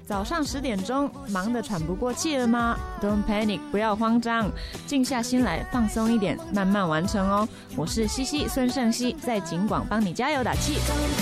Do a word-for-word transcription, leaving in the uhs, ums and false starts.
早上十点钟，忙得喘不过气了吗？ Don't panic， 不要慌张，静下心来，放松一点，慢慢完成哦。我是西西孙盛熙，在景广帮你加油打气。